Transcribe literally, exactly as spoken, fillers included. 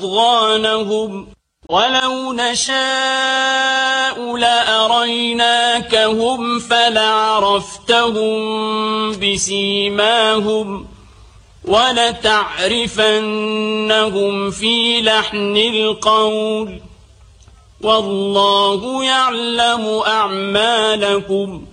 أضغانهم ولو نشاء لأريناكهم فلعرفتهم بسيماهم ولتعرفنهم في لحن القول والله يعلم أعمالكم